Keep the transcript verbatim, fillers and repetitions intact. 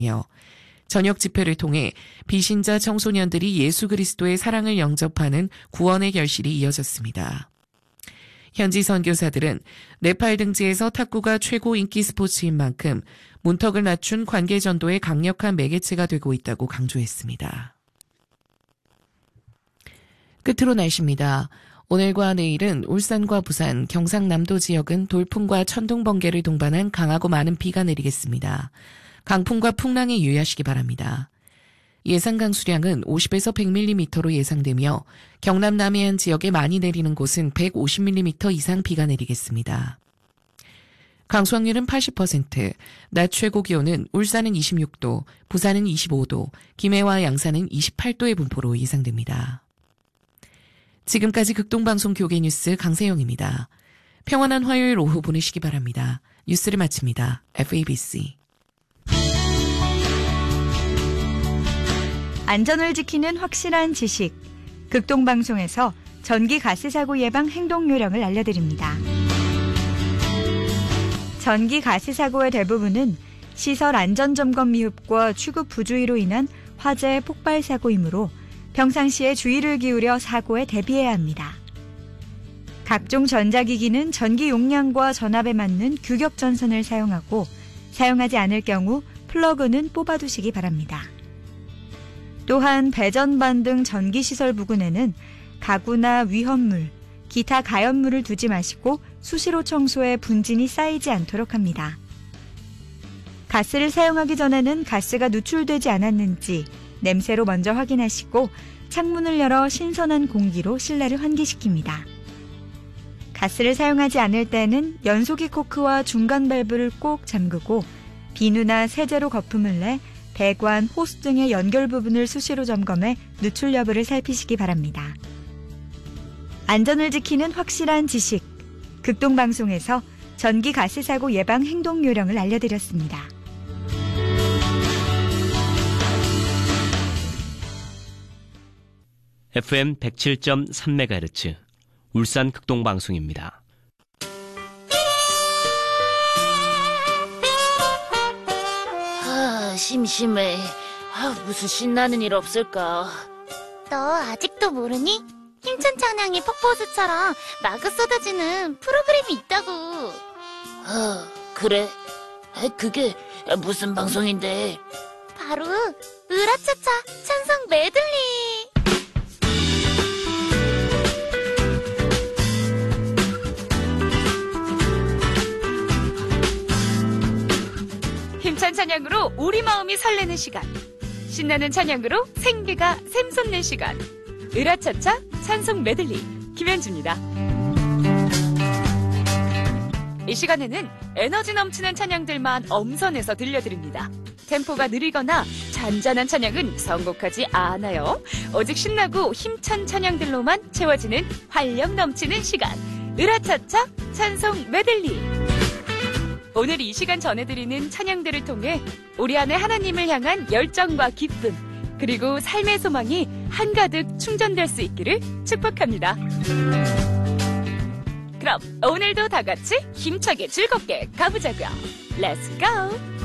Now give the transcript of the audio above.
저녁 집회를 통해 비신자 청소년들이 예수 그리스도의 사랑을 영접하는 구원의 결실이 이어졌습니다. 현지 선교사들은 네팔 등지에서 탁구가 최고 인기 스포츠인 만큼 문턱을 낮춘 관계 전도의 강력한 매개체가 되고 있다고 강조했습니다. 끝으로 날씨입니다. 오늘과 내일은 울산과 부산, 경상남도 지역은 돌풍과 천둥, 번개를 동반한 강하고 많은 비가 내리겠습니다. 강풍과 풍랑에 유의하시기 바랍니다. 예상 강수량은 오십에서 백 밀리미터로 예상되며 경남 남해안 지역에 많이 내리는 곳은 백오십 밀리미터 이상 비가 내리겠습니다. 강수확률은 팔십 퍼센트, 낮 최고 기온은 울산은 이십육 도, 부산은 이십오 도, 김해와 양산은 이십팔 도의 분포로 예상됩니다. 지금까지 극동방송 교계뉴스 강세영입니다. 평안한 화요일 오후 보내시기 바랍니다. 뉴스를 마칩니다. 에프에이비씨. 안전을 지키는 확실한 지식. 극동방송에서 전기 가스 사고 예방 행동 요령을 알려드립니다. 전기 가스 사고의 대부분은 시설 안전점검 미흡과 취급 부주의로 인한 화재 폭발 사고이므로 평상시에 주의를 기울여 사고에 대비해야 합니다. 각종 전자기기는 전기 용량과 전압에 맞는 규격 전선을 사용하고 사용하지 않을 경우 플러그는 뽑아두시기 바랍니다. 또한 배전반 등 전기시설 부근에는 가구나 위험물, 기타 가연물을 두지 마시고 수시로 청소해 분진이 쌓이지 않도록 합니다. 가스를 사용하기 전에는 가스가 누출되지 않았는지 냄새로 먼저 확인하시고 창문을 열어 신선한 공기로 실내를 환기시킵니다. 가스를 사용하지 않을 때는 연소기 코크와 중간 밸브를 꼭 잠그고 비누나 세제로 거품을 내 배관, 호스 등의 연결 부분을 수시로 점검해 누출 여부를 살피시기 바랍니다. 안전을 지키는 확실한 지식. 극동방송에서 전기 가스 사고 예방 행동 요령을 알려드렸습니다. 에프엠 백칠 점 삼 메가헤르츠 울산 극동방송입니다. 아, 심심해. 아, 무슨 신나는 일 없을까? 너 아직도 모르니? 힘찬 찬양이 폭포수처럼 마구 쏟아지는 프로그램이 있다고. 아, 그래? 아, 그게 무슨 방송인데? 바로 으라차차 찬송 메들리. 힘찬 찬양으로 우리 마음이 설레는 시간. 신나는 찬양으로 생기가 샘솟는 시간. 으라차차 찬송 메들리 김현주입니다. 이 시간에는 에너지 넘치는 찬양들만 엄선해서 들려드립니다. 템포가 느리거나 잔잔한 찬양은 선곡하지 않아요. 오직 신나고 힘찬 찬양들로만 채워지는 활력 넘치는 시간. 으라차차 찬송 메들리. 오늘 이 시간 전해드리는 찬양들을 통해 우리 안에 하나님을 향한 열정과 기쁨, 그리고 삶의 소망이 한가득 충전될 수 있기를 축복합니다. 그럼 오늘도 다 같이 힘차게 즐겁게 가보자고요. Let's go!